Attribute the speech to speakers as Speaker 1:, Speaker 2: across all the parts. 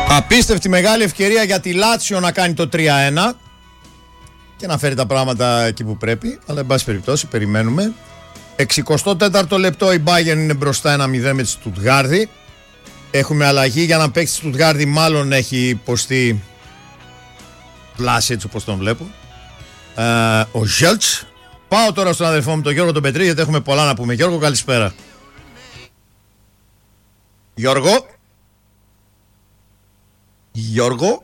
Speaker 1: Απίστευτη μεγάλη ευκαιρία για τη Λάτσιο να κάνει το 3-1 και να φέρει τα πράγματα εκεί που πρέπει. Αλλά εν πάση περιπτώσει περιμένουμε. 64ο λεπτό η Bayern είναι μπροστά 1-0 με τη Στουτγάρδη. Έχουμε αλλαγή για να παίξει τη Στουτγάρδη, μάλλον έχει υποστεί πλάση έτσι όπως τον βλέπω. Ο Ζέλτς. Πάω τώρα στον αδελφό μου τον Γιώργο τον Πετρή, γιατί έχουμε πολλά να πούμε. Γιώργο, καλησπέρα. Γιώργο.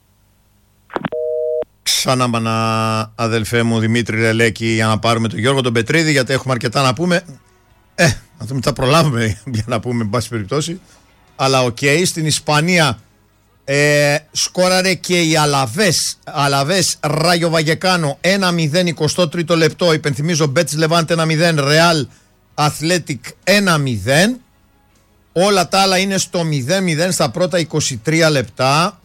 Speaker 1: Ξανά αδελφέ μου Δημήτρη Ρελέκη, για να πάρουμε τον Γιώργο τον Πετρίδη, γιατί έχουμε αρκετά να πούμε. Να δούμε, θα προλάβουμε για να πούμε εν πάση περιπτώσει. Αλλά στην Ισπανία σκόραρε και η Αλαβές Ράγιο Βαγεκάνο 1-0 23ο λεπτό. Υπενθυμίζω Μπέτς Λεβάντε 1-0, Ρεάλ Αθλέτικ 1-0. Όλα τα άλλα είναι στο 0-0 στα πρώτα 23 λεπτά.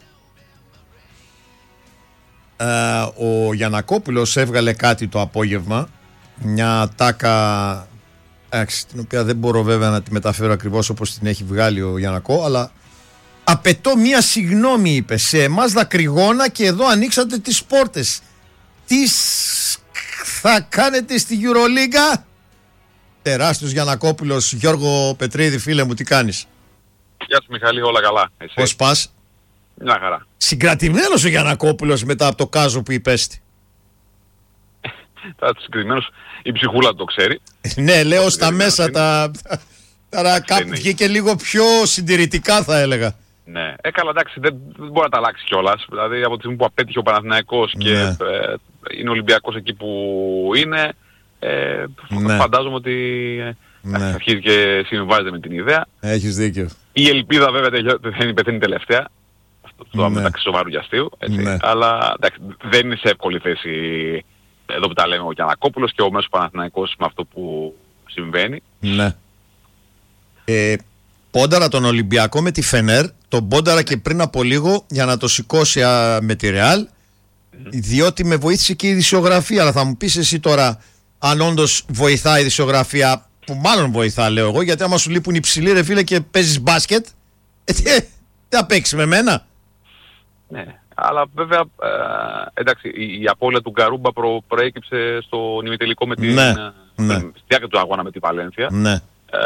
Speaker 1: Ο Γιαννακόπουλος έβγαλε κάτι το απόγευμα, μια τάκα την οποία δεν μπορώ βέβαια να τη μεταφέρω ακριβώς όπως την έχει βγάλει ο Γιαννακό, αλλά απαιτώ μια συγγνώμη, είπε, σε εμάς δακρυγόνα και εδώ ανοίξατε τις πόρτες. Τι θα κάνετε στη Euroliga? Τεράστιος Γιαννακόπουλος. Γιώργο Πετρίδη, φίλε μου, τι κάνεις?
Speaker 2: Γεια σου Μιχάλη, όλα καλά. Εσύ?
Speaker 1: Πώς πας?
Speaker 2: Μια χαρά.
Speaker 1: Συγκρατημένος ο Γιαννακόπουλος μετά από το κάζο που υπέστη.
Speaker 2: Συγκρατημένος, η ψυχούλα το ξέρει.
Speaker 1: Ναι, λέω στα μέσα τώρα κάπου βγήκε λίγο πιο συντηρητικά, θα έλεγα.
Speaker 2: Ναι, καλά, εντάξει, δεν μπορεί να τα αλλάξει κιόλας. Δηλαδή από τη στιγμή που απέτυχε ο Παναθηναϊκός και είναι Ολυμπιακός εκεί που είναι, φαντάζομαι ότι αρχίζει και συμβάζεται με την ιδέα.
Speaker 1: Έχεις δίκιο.
Speaker 2: Η ελπίδα βέβαια πεθαίνει τελευταία. Αυτό μεταξύ σοβαρού και αστείου. Αλλά εντάξει, δεν είναι σε εύκολη θέση εδώ που τα λέμε ο Γιαννακόπουλος και ο μέσος Παναθηναϊκός με αυτό που συμβαίνει.
Speaker 1: Ναι. Πόνταρα τον Ολυμπιακό με τη Φενέρ, τον πόνταρα και πριν από λίγο για να το σηκώσει με τη Ρεάλ, διότι με βοήθησε και η ειδησιογραφία. Αλλά θα μου πεις εσύ τώρα αν όντως βοηθάει η ειδησιογραφία, που μάλλον βοηθά λέω εγώ, γιατί άμα σου λείπουν οι ψηλοί ρε φίλε και παίζεις μπάσκετ, τι θα παίξεις με μένα?
Speaker 2: Ναι, αλλά βέβαια εντάξει, η απώλεια του Γκαρούμπα προέκυψε στο ημιτελικό με την στη διάρκεια του αγώνα με τη Βαλένθια.
Speaker 1: Ναι.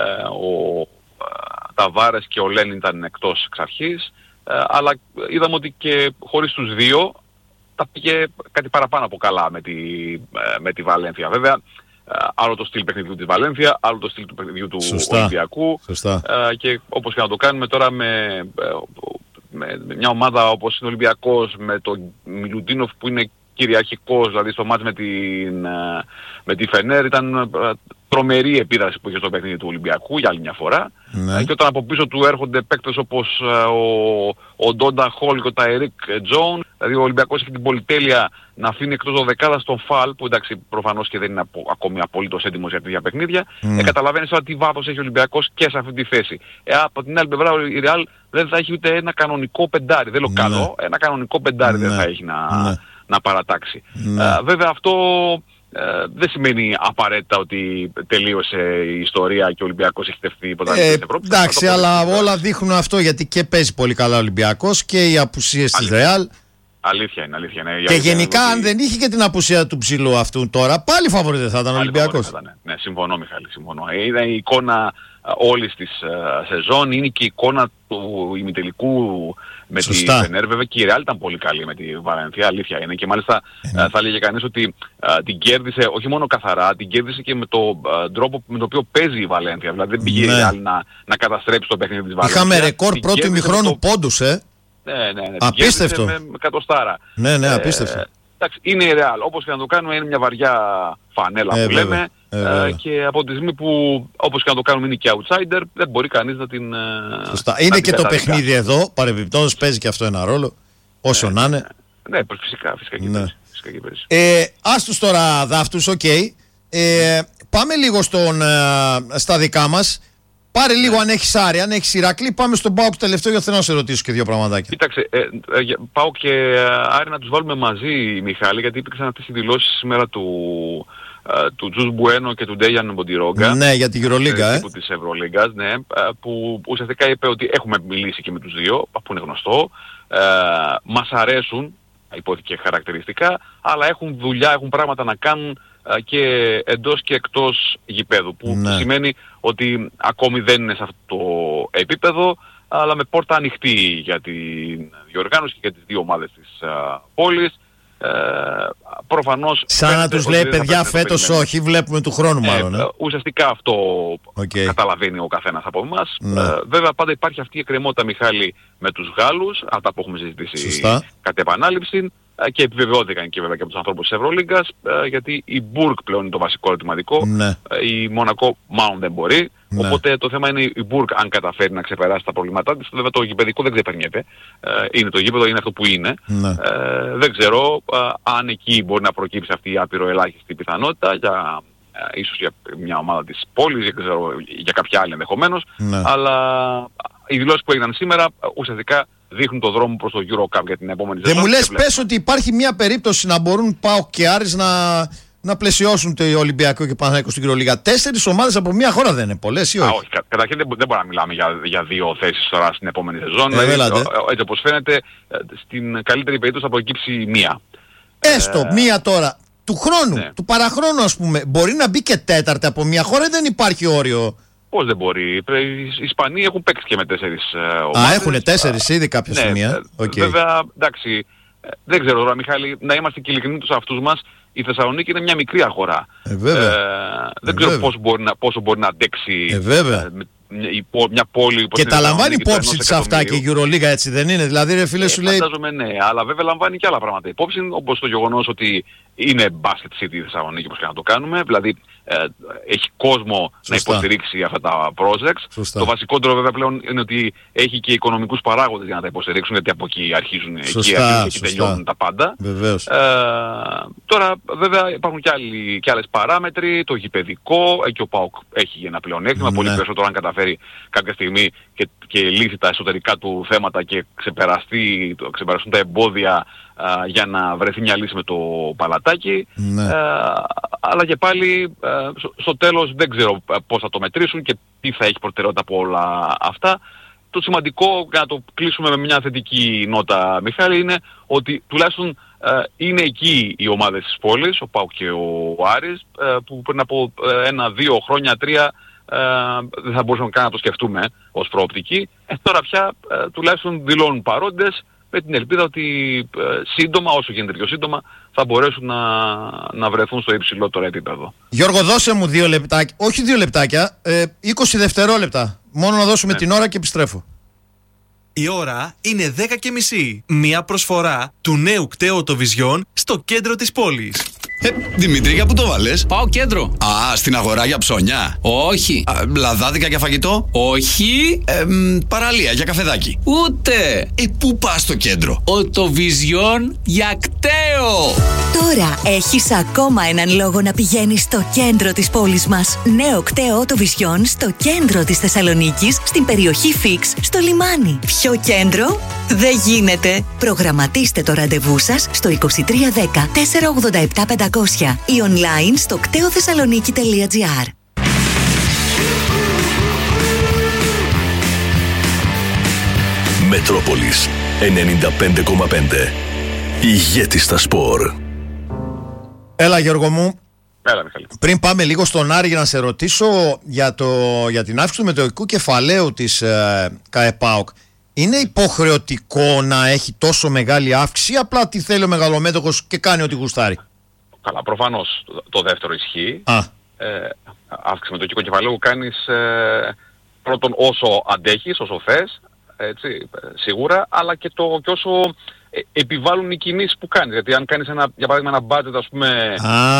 Speaker 2: Ο Ταβάρες και ο Λένιν ήταν εκτός εξ αρχής, αλλά είδαμε ότι και χωρίς τους δύο τα πήγε κάτι παραπάνω από καλά με τη Βαλένθια. Βέβαια, άλλο το στυλ παιχνιδιού της Βαλένθια, άλλο το στυλ του παιχνιδιού του Ολυμπιακού. Και όπως και να το κάνουμε τώρα με μια ομάδα όπως είναι ο Ολυμπιακός, με τον Μιλουτίνοφ που είναι κυριαρχικός, δηλαδή στο μάτς με τη Φενέρ ήταν τρομερή επίδραση που είχε στο παιχνίδι του Ολυμπιακού για άλλη μια φορά. Και όταν από πίσω του έρχονται παίκτες όπως ο Ντόντα Χολ και ο Ταϊρίκ Τζόουν, δηλαδή ο Ολυμπιακός έχει την πολυτέλεια να αφήνει εκτός δεκάδας τον Φαλ, που εντάξει προφανώς και δεν είναι ακόμη απολύτως έτοιμος για τέτοια παιχνίδια. Καταλαβαίνεις τώρα τι βάθος έχει ο Ολυμπιακός και σε αυτή τη θέση. Από την άλλη πλευρά η Real δεν θα έχει ούτε ένα κανονικό πεντάρι, δεν λέω καλό, ένα κανονικό πεντάρι δεν θα έχει να παρατάξει. Βέβαια αυτό δεν σημαίνει απαραίτητα ότι τελείωσε η ιστορία και ο Ολυμπιακός έχει τευθεί πρωταθλητής στην Ευρώπη.
Speaker 1: Εντάξει, αλλά όλα δείχνουν αυτό, γιατί και παίζει πολύ καλά ο Ολυμπιακός και οι απουσίες της Ρεάλ.
Speaker 2: Αλήθεια είναι.
Speaker 1: Και γενικά αν δεν είχε και την απουσία του ψηλού αυτού τώρα, πάλι φαβορί δεν θα ήταν ο Ολυμπιακός.
Speaker 2: Ναι, συμφωνώ Μιχάλη, συμφωνώ. Ήταν η εικόνα όλης της σεζόν, είναι και η εικόνα του ημιτελικού με τη Φενέρ. Βέβαια και η Real ήταν πολύ καλή με τη Βαλένθια, αλήθεια είναι. Και μάλιστα θα έλεγε κανείς ότι την κέρδισε όχι μόνο καθαρά, την κέρδισε και με τον τρόπο με τον οποίο παίζει η Βαλένθια. Δηλαδή δεν πήγε η Real να καταστρέψει το παιχνίδι της Βαλένθια.
Speaker 1: Είχαμε ρεκόρ πρώτου ημιχρόνου πόντους,
Speaker 2: Ναι.
Speaker 1: Απίστευτο.
Speaker 2: Με κατοστάρα.
Speaker 1: Ναι, απίστευτο.
Speaker 2: Εντάξει, είναι η Real. Όπως και να το κάνουμε, είναι μια βαριά φανέλα που λέμε. Και από τη στιγμή που όπως και να το κάνουμε είναι και outsider, δεν μπορεί κανείς να την...
Speaker 1: Σωστά. Είναι και το παιχνίδι εδώ, παρεμπιπτόντως παίζει και αυτό ένα ρόλο, όσο να είναι.
Speaker 2: Ναι, φυσικά και παίζει.
Speaker 1: Ας τους τώρα δάφτους, πάμε λίγο στα δικά μας. Πάρε λίγο αν έχεις Άρη, αν έχεις Ηρακλή. Πάμε στον ΠΑΟΚ τελευταίο, γιατί θέλω να σε ρωτήσω και δύο πραγματάκια.
Speaker 2: Κοίταξε, ΠΑΟΚ και Άρη να τους βάλουμε μαζί, Μιχάλη, γιατί υπήρξαν αυτές οι δηλώσεις σήμερα του του Τζους Μπουένο και του Ντέιαν Μποντιρόγκα.
Speaker 1: Ναι, για την Euroliga,
Speaker 2: της Ευρωλίγκας, ναι, που ουσιαστικά είπε ότι έχουμε μιλήσει και με τους δύο, που είναι γνωστό. Μας αρέσουν, υπόθηκε χαρακτηριστικά, αλλά έχουν δουλειά, έχουν πράγματα να κάνουν και εντός και εκτός γηπέδου, που σημαίνει ότι ακόμη δεν είναι σε αυτό το επίπεδο, αλλά με πόρτα ανοιχτή για την διοργάνωση και για τις δύο ομάδες της πόλης. Προφανώς
Speaker 1: σαν να τους λέει παιδιά φέτος όχι, βλέπουμε του χρόνου μάλλον.
Speaker 2: Ουσιαστικά αυτό καταλαβαίνει ο καθένας από εμάς. Βέβαια πάντα υπάρχει αυτή η εκκρεμότητα, Μιχάλη, με τους Γάλλους, αυτά που έχουμε συζητήσει κατ' επανάληψη, και επιβεβαιώθηκαν και βέβαια και από τους ανθρώπους της Ευρωλίγκας, γιατί η Μπουργκ πλέον είναι το βασικό ερωτηματικό, η Μονακό μάλλον δεν μπορεί. Οπότε το θέμα είναι η Μπουργκ αν καταφέρει να ξεπεράσει τα προβλήματά της. Βέβαια το γηπεδικό δεν ξεπερνιέται. Είναι το γήπεδο, είναι αυτό που είναι. Δεν ξέρω αν εκεί μπορεί να προκύψει αυτή η άπειρο ελάχιστη πιθανότητα για ίσως για μια ομάδα της πόλης, δεν ξέρω, για κάποια άλλη ενδεχομένως. Αλλά οι δηλώσεις που έγιναν σήμερα ουσιαστικά δείχνουν το δρόμο προς το Euro Cup για την επόμενη σεζόν.
Speaker 1: Δεν μου λες πες ότι υπάρχει μια περίπτωση να μπορούν ΠΑΟΚ και Άρης να πλαισιώσουν το Ολυμπιακό και Παναθηναϊκό στην Euroliga. 4 ομάδες από μια χώρα δεν είναι πολλές ή όχι?
Speaker 2: Όχι. Καταρχήν δεν μπορούμε να μιλάμε για 2 θέσεις τώρα στην επόμενη σεζόν. Έτσι όπως φαίνεται, στην καλύτερη περίπτωση θα προκύψει μία.
Speaker 1: Έστω μία τώρα. Του χρόνου, του παραχρόνου ας πούμε, μπορεί να μπει και 4η από μια χώρα ή δεν υπάρχει όριο?
Speaker 2: Πώς δεν μπορεί? Οι Ισπανοί έχουν παίξει και με 4 ομάδες.
Speaker 1: Έχουν 4 ήδη κάποια σημεία.
Speaker 2: Βέβαια, εντάξει, δεν ξέρω τώρα, Μιχάλη, να είμαστε και ειλικρινοί τους αυτούς μας. Η Θεσσαλονίκη είναι μια μικρή αγορά. Δεν ξέρω πόσο μπορεί να αντέξει μια πόλη.
Speaker 1: Και τα λαμβάνει υπόψη της αυτά και η Euroliga, έτσι δεν είναι? Δηλαδή ρε φίλε σου λέει...
Speaker 2: Φαντάζομαι ναι, αλλά βέβαια λαμβάνει και άλλα πράγματα υπόψη, όπως το γεγονός ότι είναι basket city η Θεσσαλονίκη, όπως και να το κάνουμε. Δηλαδή έχει κόσμο να υποστηρίξει αυτά τα projects. Το βασικότερο βέβαια πλέον είναι ότι έχει και οικονομικούς παράγοντες για να τα υποστηρίξουν, γιατί από εκεί αρχίζουν και τελειώνουν τα πάντα. Τώρα βέβαια υπάρχουν και άλλες παράμετροι, το γηπεδικό, εκεί ο ΠΑΟΚ έχει ένα πλεονέκτημα, πολύ περισσότερο αν καταφέρει κάποια στιγμή και λύσει τα εσωτερικά του θέματα και ξεπεραστούν τα εμπόδια για να βρεθεί μια λύση με το παλατάκι. Αλλά και πάλι στο τέλος δεν ξέρω πώς θα το μετρήσουν και τι θα έχει προτεραιότητα από όλα αυτά. Το σημαντικό, για να το κλείσουμε με μια θετική νότα, Μιχάλη, είναι ότι τουλάχιστον είναι εκεί οι ομάδες της πόλης, ο ΠΑΟΚ και ο Άρης, που πριν από 1-2 χρόνια, 3 δεν θα μπορούσαμε καν να το σκεφτούμε ως προοπτική. Τώρα πια τουλάχιστον δηλώνουν παρόντες, με την ελπίδα ότι σύντομα, όσο γίνεται πιο σύντομα, θα μπορέσουν να βρεθούν στο υψηλότερο επίπεδο.
Speaker 1: Γιώργο, δώσε μου 2 λεπτάκια, όχι 2 λεπτάκια, 20 δευτερόλεπτα. Μόνο να δώσουμε την ώρα και επιστρέφω.
Speaker 3: Η ώρα είναι 10:30. Μια προσφορά του νέου κταίου Vision στο κέντρο της πόλης.
Speaker 4: Δημήτρη, για πού το βάλες?
Speaker 5: Πάω κέντρο.
Speaker 4: Στην αγορά για ψώνια?
Speaker 5: Όχι.
Speaker 4: Λαδάδικα για φαγητό?
Speaker 5: Όχι.
Speaker 4: Παραλία για καφεδάκι?
Speaker 5: Ούτε.
Speaker 4: Πού πας στο κέντρο?
Speaker 5: Vision για κταίο.
Speaker 6: Τώρα έχεις ακόμα έναν λόγο να πηγαίνεις στο κέντρο της πόλης μας. Νέο κταίο Vision στο κέντρο της Θεσσαλονίκης, στην περιοχή Φίξ, στο λιμάνι. Πιο κέντρο δεν γίνεται. Προγραμματίστε το ραντεβού σας στο 2310 487 500 ή online στο κτεοθεσσαλονίκη.gr.
Speaker 7: Μετρόπολης 95,5. Ηγέτης στα σπορ.
Speaker 1: Έλα Γιώργο μου.
Speaker 2: Έλα, Μιχάλη.
Speaker 1: Πριν πάμε λίγο στον Άρη για να σε ρωτήσω για την αύξηση του μετοχικού κεφαλαίου της ΚΑΕΠΑΟΚ. Είναι υποχρεωτικό να έχει τόσο μεγάλη αύξηση ή απλά τι θέλει ο μεγαλομέτωχος και κάνει ό,τι γουστάρει?
Speaker 2: Καλά, προφανώς το δεύτερο ισχύει. Αύξηση μετοχικού κεφαλαίου κάνεις πρώτον όσο αντέχεις, όσο θες, έτσι, σίγουρα, αλλά και όσο επιβάλλουν οι κινήσεις που κάνεις. Γιατί αν κάνεις για παράδειγμα ένα budget, ας πούμε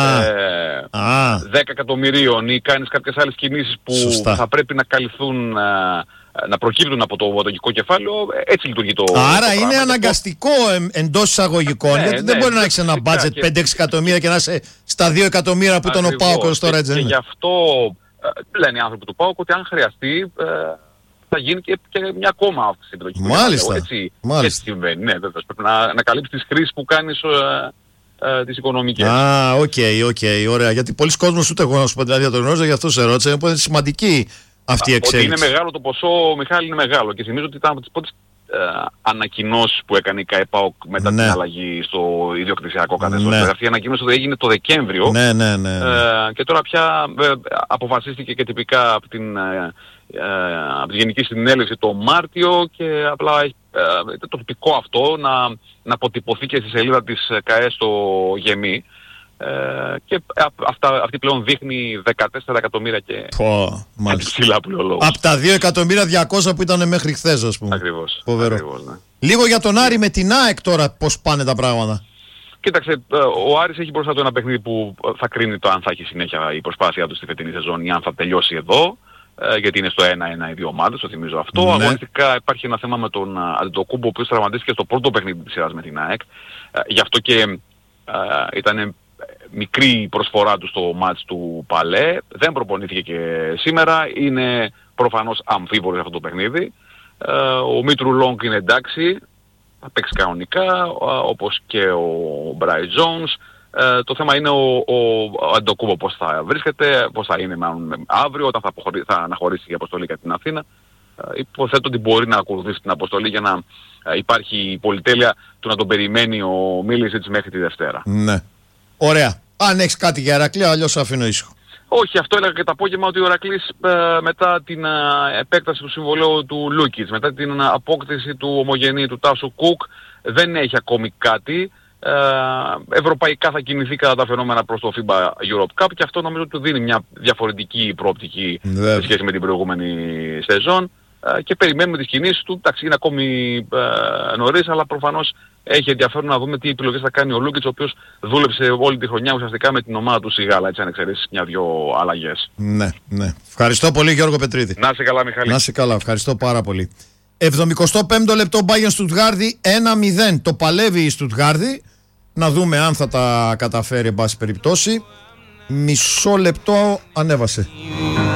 Speaker 2: 10 εκατομμυρίων ή κάνεις κάποιες άλλες κινήσεις που θα πρέπει να καλυφθούν, να προκύπτουν από το μετοχικό κεφάλαιο, έτσι λειτουργεί το
Speaker 1: Άρα είναι αναγκαστικό εντός εισαγωγικών, γιατί δεν μπορεί να έχεις ένα budget 5-6 εκατομμύρια και να είσαι στα 2 εκατομμύρια που ήταν ο ΠΑΟΚ τώρα, έτσι.
Speaker 2: Και γι' αυτό λένε οι άνθρωποι του ΠΑΟΚ ότι αν χρειαστεί θα γίνει και μια ακόμα αύξηση μετοχικού κεφαλαίου. Έτσι συμβαίνει. Ναι, βέβαια. Πρέπει να καλύψεις τις χρήσεις που κάνεις τις οικονομικές.
Speaker 1: Οκ, ωραία. Γιατί πολλοί κόσμος, ούτε εγώ να σου πω δηλαδή, τον γνώριζα, γι' αυτό σε ρώτησα. Είναι σημαντική αυτή η εξέλιξη.
Speaker 2: Ότι είναι μεγάλο το ποσό, Μιχάλη, είναι μεγάλο. Και θυμίζω ότι ήταν από τις πρώτες ανακοινώσεις που έκανε η ΚΑΕΠΑΟΚ μετά την αλλαγή στο ιδιοκτησιακό καθεστώς.
Speaker 1: Ναι.
Speaker 2: Αυτή η ανακοίνωση το έγινε το Δεκέμβριο.
Speaker 1: Ναι.
Speaker 2: Και τώρα πια αποφασίστηκε και τυπικά από τη Γενική Συνέλευση το Μάρτιο και απλά ήταν το τυπικό αυτό να αποτυπωθεί και στη σελίδα της ΚΑΕ στο ΓΕΜΗ. Και αυτή πλέον δείχνει 14 εκατομμύρια και ψηλά που λέει ο λόγος.
Speaker 1: Από τα 2.200.000 που ήταν μέχρι χθες, ας πούμε.
Speaker 2: Ακριβώς.
Speaker 1: Φοβερό.
Speaker 2: Ακριβώς, ναι.
Speaker 1: Λίγο για τον Άρη με την ΑΕΚ τώρα, πώς πάνε τα πράγματα.
Speaker 2: Κοίταξε, ο Άρης έχει μπροστά του ένα παιχνίδι που θα κρίνει το αν θα έχει συνέχεια η προσπάθειά του στη φετινή σεζόν ή αν θα τελειώσει εδώ. Γιατί είναι στο 1-1 οι δύο ομάδες, το θυμίζω αυτό.
Speaker 1: Ναι.
Speaker 2: Αγωνιστικά υπάρχει ένα θέμα με τον Αντετοκούμπο, ο οποίος τραυματίστηκε στο πρώτο παιχνίδι της σειράς με την ΑΕΚ. Γι' αυτό και ήταν μικρή η προσφορά του στο μάτς του Παλέ. Δεν προπονήθηκε και σήμερα. Είναι προφανώς αμφίβολο για αυτό το παιχνίδι. Ο Μήτρου Λόγκ είναι εντάξει. Θα παίξει κανονικά, όπως και ο Μπράι Τζόνς. Το θέμα είναι ο Αντοκούμπο πώς θα βρίσκεται, πώς θα είναι αύριο όταν θα αναχωρήσει η αποστολή για την Αθήνα. Υποθέτω ότι μπορεί να ακολουθήσει την αποστολή για να υπάρχει η πολυτέλεια του να τον περιμένει ο Μίλισιτς μέχρι τη Δευτέρα.
Speaker 1: Ναι. Ωραία. Αν έχεις κάτι για Ηρακλή, αλλιώς αφήνω ήσυχο.
Speaker 2: Όχι, αυτό έλεγα και το απόγευμα ότι ο Ηρακλής μετά την επέκταση του συμβολέου του Λούκιτς, μετά την απόκτηση του ομογενή του Τάσου Κουκ, δεν έχει ακόμη κάτι. Ευρωπαϊκά θα κινηθεί κατά τα φαινόμενα προς το FIBA Europe Cup και αυτό νομίζω ότι του δίνει μια διαφορετική προοπτική σε σχέση με την προηγούμενη σεζόν και περιμένουμε τις κινήσεις του. Εντάξει, είναι ακόμη νωρίς, αλλά προφανώς έχει ενδιαφέρον να δούμε τι επιλογές θα κάνει ο Λούκιτς, ο οποίος δούλεψε όλη τη χρονιά ουσιαστικά με την ομάδα του Σιγάλα, έτσι αν εξαιρέσεις μια-δυο αλλαγές.
Speaker 1: Ναι. Ευχαριστώ πολύ, Γιώργο Πετρίδη.
Speaker 2: Να είσαι καλά, Μιχάλη.
Speaker 1: Να είσαι καλά, ευχαριστώ πάρα πολύ. 75ο λεπτό, Bayern Στουτγάρδη 1-0. Το παλεύει η Στουτγάρδη. Να δούμε αν θα τα καταφέρει, εν πάση περιπτώσει. Μισό λεπτό ανέβασε.